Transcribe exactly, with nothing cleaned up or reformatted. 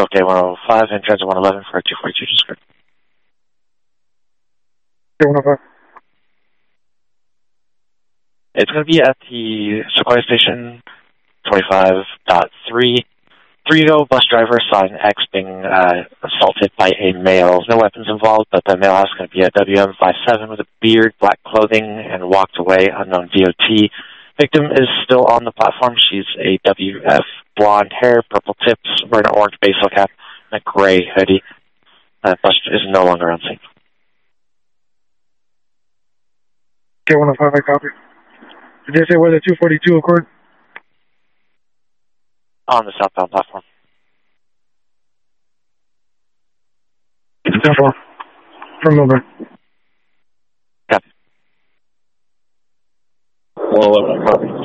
K one oh five and transit one eleven for a two forty-two discard. K one oh five. It's going to be at the Sequoia Station twenty-five point three. Three-year-old bus driver saw an X being uh, assaulted by a male. No weapons involved, but the male is going to be a W M fifty-seven with a beard, black clothing, and walked away, unknown D O T. Victim is still on the platform. She's a W F, blonde hair, purple tips, wearing an orange baseball cap, and a gray hoodie. Uh, bus is no longer on scene. K one oh five, I copy. Did they say where the two forty-two occurred? On the southbound platform. ten four. From Milburn. Copy. one eleven, copy.